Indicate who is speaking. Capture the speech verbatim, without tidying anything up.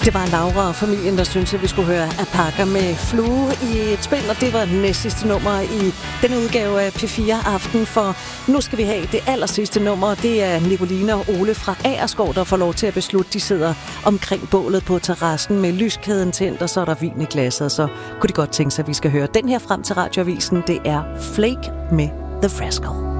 Speaker 1: Det var Laura og familien, der syntes, at vi skulle høre Alpaca med Flue i et spil, og det var den næst sidste nummer i denne udgave af P fire Aften, for nu skal vi have det aller sidste nummer. Det er Nicoline og Ole fra Agerskov, der får lov til at beslutte. De sidder omkring bålet på terrassen med lyskæden tændt, og så er der vin i glasset, så kunne de godt tænke sig, at vi skal høre den her frem til radioavisen. Det er Flake med The Rascal.